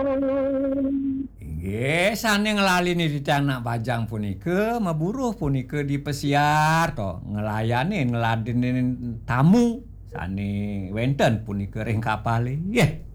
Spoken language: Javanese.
Inggih, sane nglalini anak Bajang punika maburuh punika di pesiar to, ngeladenin tamu sane wenten punika ring kapale. Nggih.